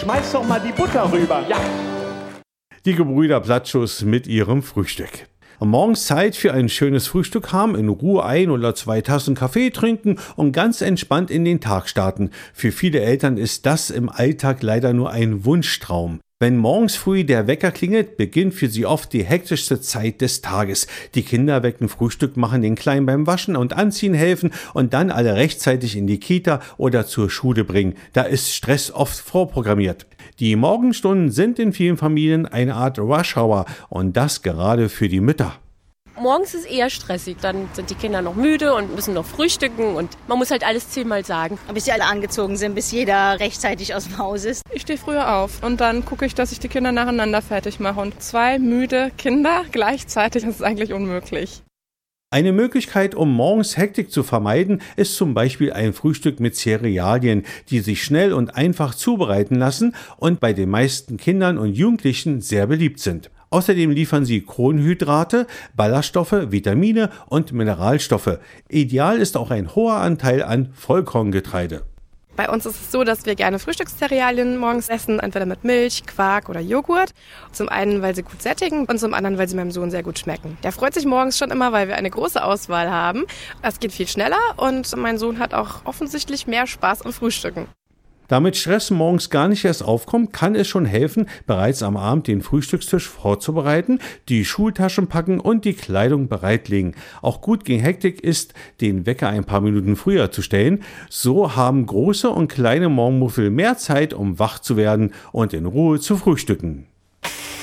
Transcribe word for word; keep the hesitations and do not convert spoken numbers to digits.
schmeiß doch mal die Butter rüber. Ja. Die Gebrüder Blattschuss mit ihrem Frühstück. Morgens Zeit für ein schönes Frühstück haben, in Ruhe ein oder zwei Tassen Kaffee trinken und ganz entspannt in den Tag starten. Für viele Eltern ist das im Alltag leider nur ein Wunschtraum. Wenn morgens früh der Wecker klingelt, beginnt für sie oft die hektischste Zeit des Tages. Die Kinder wecken Frühstück, machen den Kleinen beim Waschen und Anziehen helfen und dann alle rechtzeitig in die Kita oder zur Schule bringen. Da ist Stress oft vorprogrammiert. Die Morgenstunden sind in vielen Familien eine Art Rush-Hour und das gerade für die Mütter. Morgens ist eher stressig, dann sind die Kinder noch müde und müssen noch frühstücken und man muss halt alles zehnmal sagen. Bis sie alle angezogen sind, bis jeder rechtzeitig aus dem Haus ist. Ich stehe früher auf und dann gucke ich, dass ich die Kinder nacheinander fertig mache. Und zwei müde Kinder gleichzeitig, das ist eigentlich unmöglich. Eine Möglichkeit, um morgens Hektik zu vermeiden, ist zum Beispiel ein Frühstück mit Cerealien, die sich schnell und einfach zubereiten lassen und bei den meisten Kindern und Jugendlichen sehr beliebt sind. Außerdem liefern sie Kohlenhydrate, Ballaststoffe, Vitamine und Mineralstoffe. Ideal ist auch ein hoher Anteil an Vollkorngetreide. Bei uns ist es so, dass wir gerne Frühstückscerealien morgens essen, entweder mit Milch, Quark oder Joghurt. Zum einen, weil sie gut sättigen und zum anderen, weil sie meinem Sohn sehr gut schmecken. Der freut sich morgens schon immer, weil wir eine große Auswahl haben. Es geht viel schneller und mein Sohn hat auch offensichtlich mehr Spaß am Frühstücken. Damit Stress morgens gar nicht erst aufkommt, kann es schon helfen, bereits am Abend den Frühstückstisch vorzubereiten, die Schultaschen packen und die Kleidung bereitlegen. Auch gut gegen Hektik ist, den Wecker ein paar Minuten früher zu stellen. So haben große und kleine Morgenmuffel mehr Zeit, um wach zu werden und in Ruhe zu frühstücken.